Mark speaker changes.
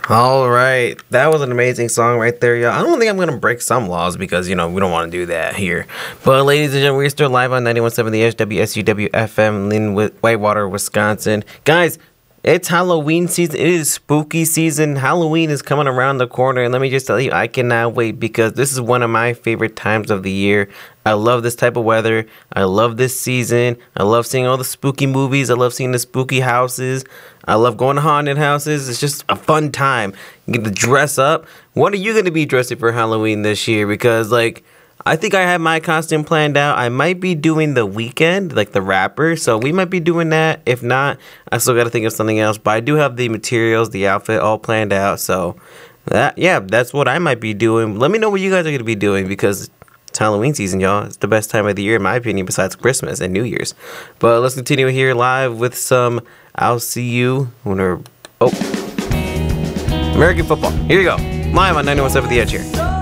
Speaker 1: All right, that was an amazing song right there, y'all. I don't think I'm gonna break some laws because we don't want to do that here. But ladies and gentlemen, we're still live on 91.7 The Edge, WSUW FM, Linwood, Whitewater, Wisconsin. Guys, it's Halloween season. It is spooky season. Halloween is coming around the corner, and let me just tell you, I cannot wait because this is one of my favorite times of the year. I love this type of weather. I love this season. I love seeing all the spooky movies. I love seeing the spooky houses. I love going to haunted houses. It's just a fun time. You get to dress up. What are you going to be dressing for Halloween this year? Because, I think I have my costume planned out. I might be doing The Weeknd, like the rapper. So we might be doing that. If not, I still got to think of something else. But I do have the materials, the outfit all planned out. So, that's what I might be doing. Let me know what you guys are going to be doing because it's Halloween season, y'all. It's the best time of the year, in my opinion, besides Christmas and New Year's. But let's continue here live with some I'll See You when we're... American football. Here you go. Live on 91.7 The Edge here.